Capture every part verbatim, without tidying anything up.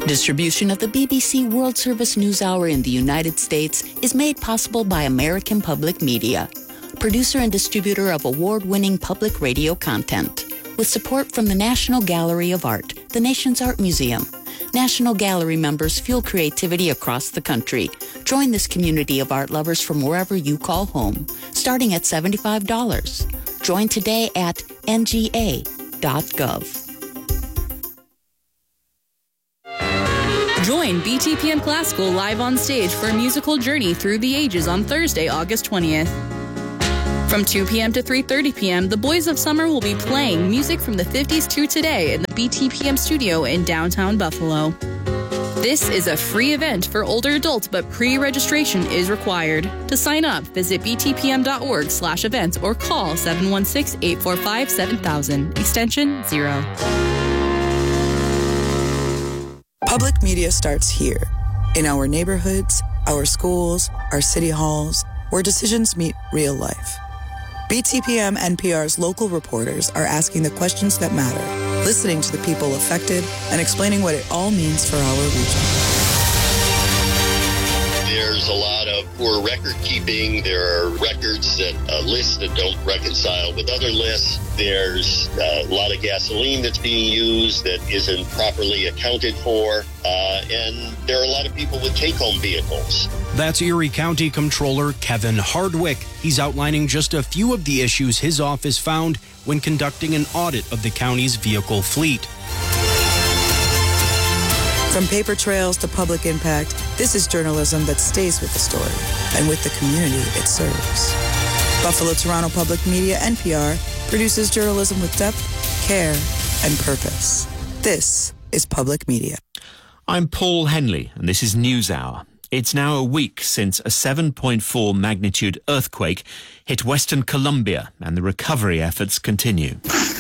Distribution of the B B C World Service NewsHour in the United States is made possible by American Public Media, producer and distributor of award-winning public radio content, with support from the National Gallery of Art, the nation's art museum. National Gallery members fuel creativity across the country. Join this community of art lovers from wherever you call home, starting at seventy-five dollars. Join today at N G A dot gov. Join B T P M Classical live on stage for a musical journey through the ages on Thursday, August twentieth. From two p.m. to three thirty p.m., the Boys of Summer will be playing music from the fifties to today in the B T P M studio in downtown Buffalo. This is a free event for older adults, but pre-registration is required. To sign up, visit btpm.org slash events or call seven one six, eight four five, seven thousand, extension zero. Public media starts here, in our neighborhoods, our schools, our city halls, where decisions meet real life. B T P M N P R's local reporters are asking the questions that matter, listening to the people affected, and explaining what it all means for our region. There's a lot of poor record keeping. There are records that uh, lists that don't reconcile with other lists. There's uh, a lot of gasoline that's being used that isn't properly accounted for. Uh, and there are a lot of people with take-home vehicles. That's Erie County Comptroller Kevin Hardwick. He's outlining just a few of the issues his office found when conducting an audit of the county's vehicle fleet. From paper trails to public impact, this is journalism that stays with the story and with the community it serves. Buffalo Toronto Public Media, N P R, produces journalism with depth, care, and purpose. This is public media. I'm Paul Henley, and this is NewsHour. It's now a week since a seven point four magnitude earthquake hit Western Colombia, and the recovery efforts continue.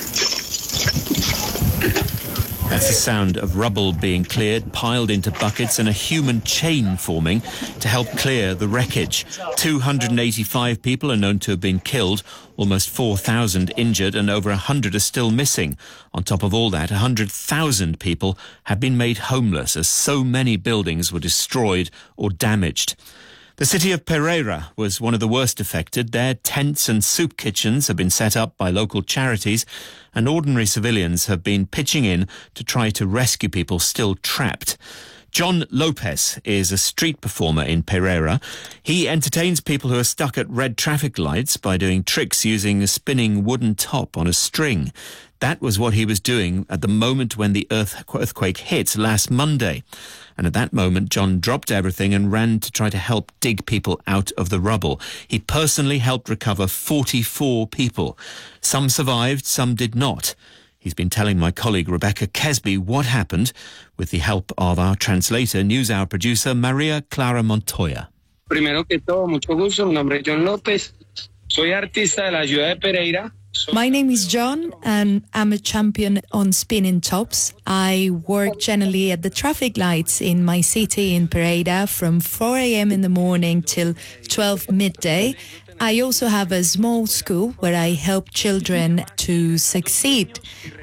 That's the sound of rubble being cleared, piled into buckets, and a human chain forming to help clear the wreckage. two hundred eighty-five people are known to have been killed, almost four thousand injured, and over one hundred are still missing. On top of all that, one hundred thousand people have been made homeless as so many buildings were destroyed or damaged. The city of Pereira was one of the worst affected. There, tents and soup kitchens have been set up by local charities, and ordinary civilians have been pitching in to try to rescue people still trapped. John Lopez is a street performer in Pereira. He entertains people who are stuck at red traffic lights by doing tricks using a spinning wooden top on a string. That was what he was doing at the moment when the earth, earthquake hit last Monday. And at that moment, John dropped everything and ran to try to help dig people out of the rubble. He personally helped recover forty-four people. Some survived, some did not. He's been telling my colleague Rebecca Kesby what happened with the help of our translator, NewsHour producer, Maria Clara Montoya. Primero que todo, mucho gusto. Mi nombre es John López. Soy artista de la ciudad de Pereira. My name is John, and I'm a champion on spinning tops. I work generally at the traffic lights in my city in Pereira from four a.m. in the morning till twelve midday. I also have a small school where I help children to succeed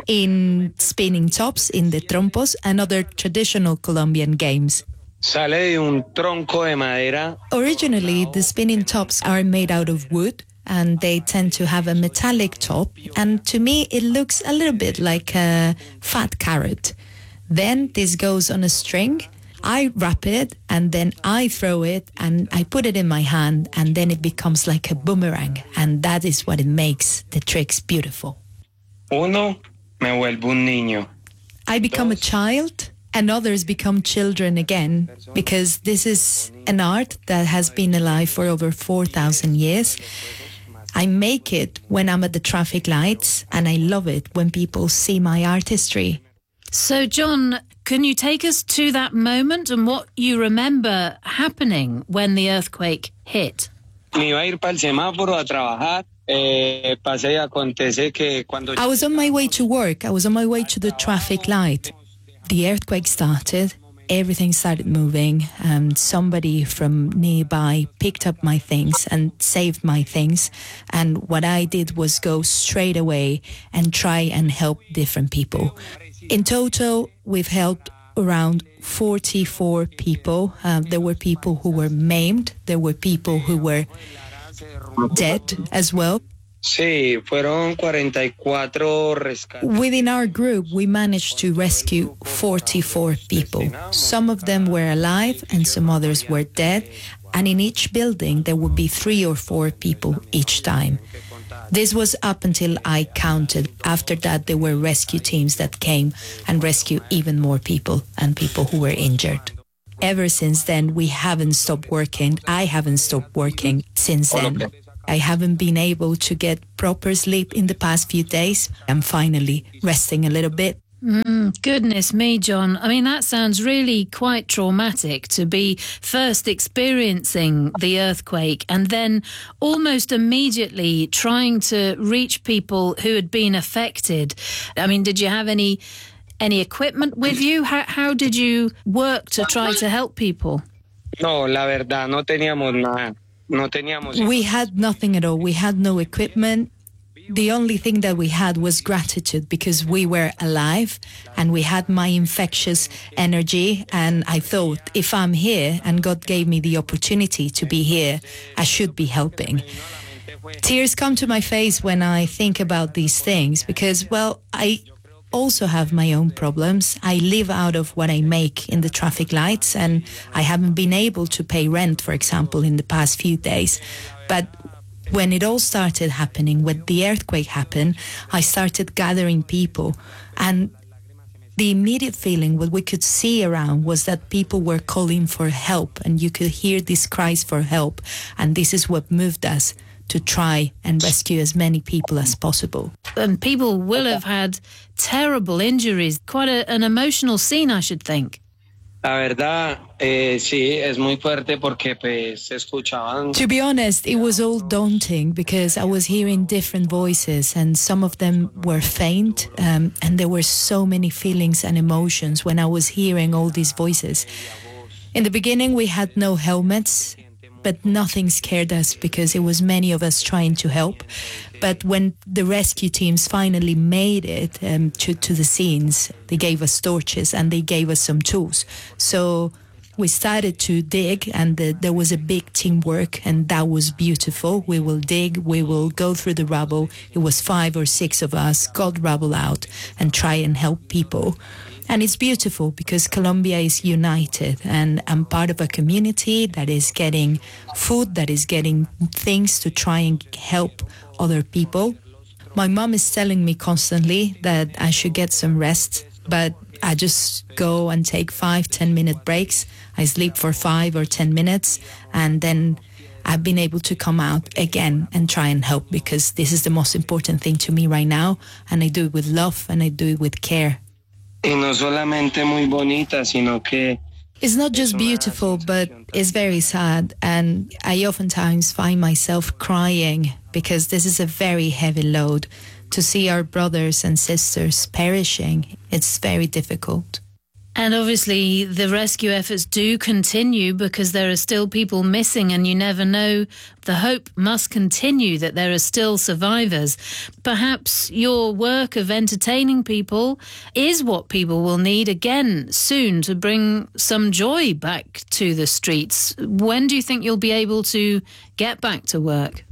in spinning tops, in the trompos, and other traditional Colombian games. Sale de un tronco de madera. Originally, the spinning tops are made out of wood, and they tend to have a metallic top, and to me it looks a little bit like a fat carrot. Then this goes on a string, I wrap it, and then I throw it, and I put it in my hand, and then it becomes like a boomerang, and that is what it makes the tricks beautiful. Uno, me vuelvo un niño. I become a child, and others become children again, because this is an art that has been alive for over four thousand years. I make it when I'm at the traffic lights, and I love it when people see my artistry. So, John, can you take us to that moment and what you remember happening when the earthquake hit? Me iba a ir para el semáforo a trabajar. Eh, pasé y acontece que cuando... I was on my way to work. I was on my way to the traffic light. The earthquake started. Everything started moving, and somebody from nearby picked up my things and saved my things. And what I did was go straight away and try and help different people. In total, we've helped around forty-four people. Uh, there were people who were maimed. There were people who were dead as well. Sí, fueron cuarenta y cuatro rescates. Within our group, we managed to rescue forty-four people. Some of them were alive and some others were dead. And in each building, there would be three or four people each time. This was up until I counted. After that, there were rescue teams that came and rescued even more people and people who were injured. Ever since then, we haven't stopped working. I haven't stopped working since then. I haven't been able to get proper sleep in the past few days. I'm finally resting a little bit. Mm, goodness me, John. I mean, that sounds really quite traumatic to be first experiencing the earthquake and then almost immediately trying to reach people who had been affected. I mean, did you have any any equipment with you? How, how did you work to try to help people? No, la verdad, no teníamos nada. No teníamos. We had nothing at all. We had no equipment. The only thing that we had was gratitude because we were alive and we had my infectious energy. And I thought, if I'm here and God gave me the opportunity to be here, I should be helping. Tears come to my face when I think about these things because, well, I also have my own problems. I live out of what I make in the traffic lights and I haven't been able to pay rent, for example, in the past few days. But when it all started happening, when the earthquake happened, I started gathering people. And the immediate feeling, what we could see around, was that people were calling for help. And you could hear these cries for help. And this is what moved us to try and rescue as many people as possible. And people will have had terrible injuries. Quite a, an emotional scene, I should think. La verdad, eh, sí, es muy fuerte porque pues se escuchaban. To be honest, it was all daunting because I was hearing different voices and some of them were faint um, and there were so many feelings and emotions when I was hearing all these voices. In the beginning, we had no helmets, but nothing scared us because it was many of us trying to help. But when the rescue teams finally made it um, to, to the scenes, they gave us torches and they gave us some tools. So we started to dig and the, there was a big teamwork and that was beautiful. We will dig, we will go through the rubble. It was five or six of us, got rubble out and try and help people. And it's beautiful because Colombia is united and I'm part of a community that is getting food, that is getting things to try and help other people. My mom is telling me constantly that I should get some rest, but I just go and take five, ten minute breaks. I sleep for five or ten minutes and then I've been able to come out again and try and help because this is the most important thing to me right now. And I do it with love and I do it with care. Y no solamente muy bonita, sino que it's not just beautiful, but it's very sad. And I oftentimes find myself crying because this is a very heavy load. To see our brothers and sisters perishing, it's very difficult. And obviously the rescue efforts do continue because there are still people missing and you never know. The hope must continue that there are still survivors. Perhaps your work of entertaining people is what people will need again soon to bring some joy back to the streets. When do you think you'll be able to get back to work?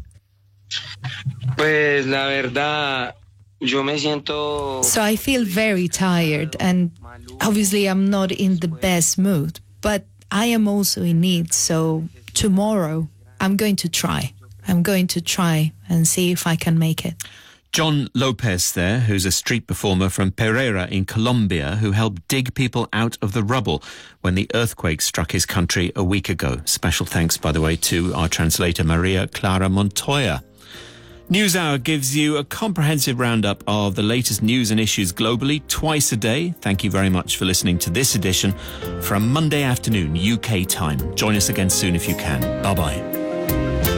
Pues la verdad, yo me siento. So I feel very tired and obviously I'm not in the best mood, but I am also in need. So tomorrow I'm going to try. I'm going to try and see if I can make it. John Lopez there, who's a street performer from Pereira in Colombia, who helped dig people out of the rubble when the earthquake struck his country a week ago. Special thanks, by the way, to our translator, Maria Clara Montoya. NewsHour gives you a comprehensive roundup of the latest news and issues globally twice a day. Thank you very much for listening to this edition from Monday afternoon, U K time. Join us again soon if you can. Bye-bye.